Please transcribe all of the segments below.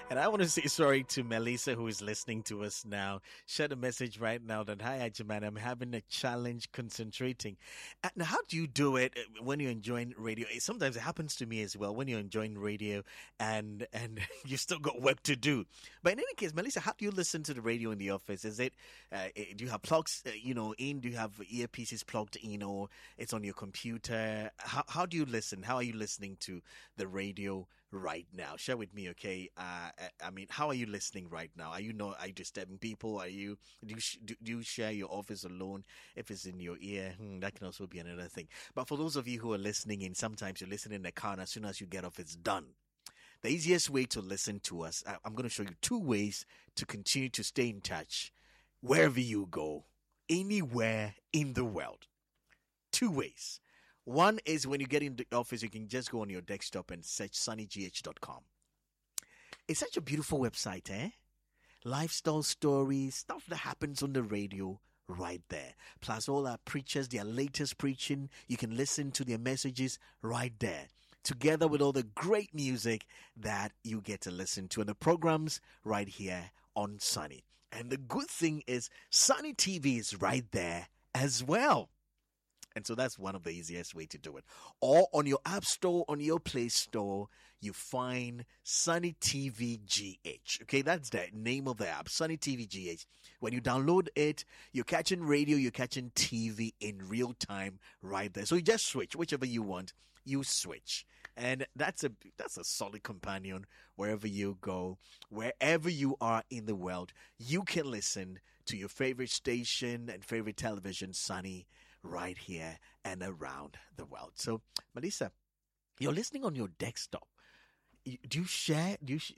And I want to say sorry to Melissa who is listening to us now. Share a message right now that, hi, Ajaman, I'm having a challenge concentrating. Now, how do you do it when you're enjoying radio? Sometimes it happens to me as well when you're enjoying radio and you've still got work to do. But in any case, Melissa, how do you listen to the radio in the office? Is it, do you have plugs, in? Do you have earpieces plugged in, or it's on your computer? How do you listen? How are you listening to the radio right now? Share with me, okay? How are you listening right now? Are you disturbing people? Do you share your office alone? If it's in your ear, that can also be another thing. But for those of you who are listening in, sometimes you listen in the car, and as soon as you get off, it's done. The easiest way to listen to us, I'm going to show you two ways to continue to stay in touch wherever you go, anywhere in the world. Two ways. One is when you get in the office, you can just go on your desktop and search sunnygh.com. It's such a beautiful website, eh? Lifestyle stories, stuff that happens on the radio right there. Plus all our preachers, their latest preaching, you can listen to their messages right there. Together with all the great music that you get to listen to, and the programs right here on Sunny. And the good thing is Sunny TV is right there as well. And so that's one of the easiest way to do it. Or on your App Store, on your Play Store, you find Sunny TV GH. Okay, that's the name of the app, Sunny TV GH. When you download it, you're catching radio, you're catching TV in real time right there. So you just switch, whichever you want, you switch. And that's a solid companion wherever you go, wherever you are in the world. You can listen to your favorite station and favorite television, Sunny, right here and around the world. So, Melissa, you're listening on your desktop. Do you share?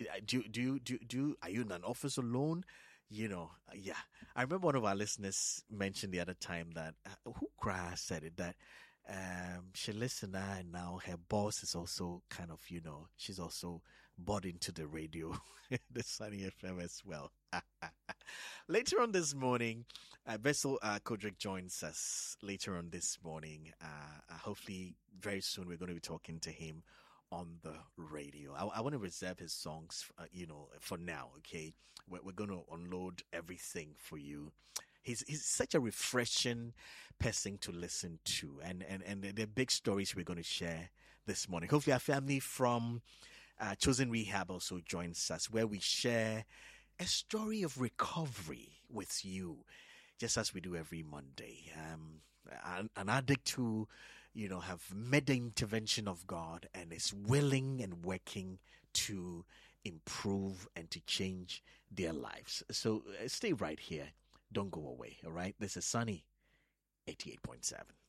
Are you in an office alone? Yeah. I remember one of our listeners mentioned the other time that who said it, that she listened, and now her boss is also kind of, she's also bought into the radio, the Sunny FM as well. Later on this morning, Vessel Kodrick joins us later on this morning. Hopefully, very soon we're going to be talking to him on the radio. I want to reserve his songs, for now. Okay, we're going to unload everything for you. He's such a refreshing person to listen to, and the big stories we're going to share this morning. Hopefully, our family from Chosen Rehab also joins us, where we share a story of recovery with you, just as we do every Monday. An addict who, have met the intervention of God and is willing and working to improve and to change their lives. So stay right here. Don't go away, all right? This is Sunny 88.7.